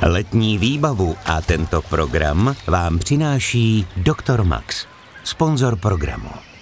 Letní výbavu a tento program vám přináší Dr. Max, sponzor programu.